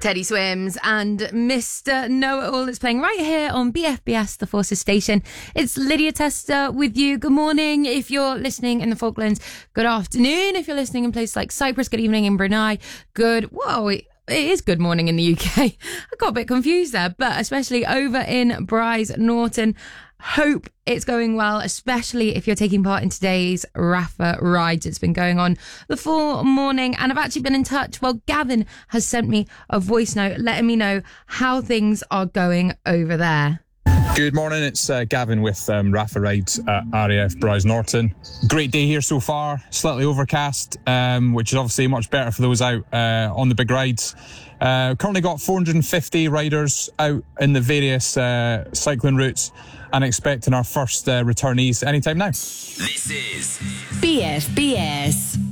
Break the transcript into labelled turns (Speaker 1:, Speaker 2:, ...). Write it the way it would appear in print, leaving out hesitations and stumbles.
Speaker 1: Teddy Swims and Mr. Know-It-All. It's playing right here on BFBS, the Forces station. It's Lydia Tester with you. Good morning if you're listening in the Falklands. Good afternoon if you're listening in places like Cyprus. Good evening in Brunei. It is good morning in the UK. I got a bit confused there, but especially over in Bryce Norton. Hope it's going well, especially if you're taking part in today's Rafa rides. It's been going on the full morning, and I've actually been in touch. Well, Gavin has sent me a voice note letting me know how things are going over there.
Speaker 2: Good morning, it's Gavin with Rafa Rides at RAF Bryce Norton. Great day here so far, slightly overcast, which is obviously much better for those out on the big rides. Currently got 450 riders out in the various cycling routes and expecting our first returnees anytime now.
Speaker 3: This is BFBS.